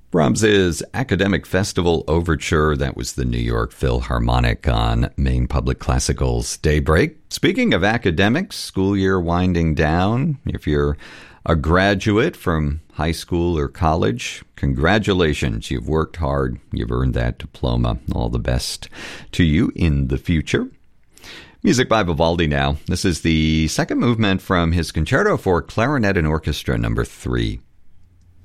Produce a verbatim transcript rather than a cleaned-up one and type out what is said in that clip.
Brahms's Academic Festival Overture. That was the New York Philharmonic on Maine Public Classical's Daybreak. Speaking of academics, school year winding down. If you're a graduate from high school or college, congratulations. You've worked hard. You've earned that diploma. All the best to you in the future. Music by Vivaldi now. This is the second movement from his Concerto for Clarinet and Orchestra number three.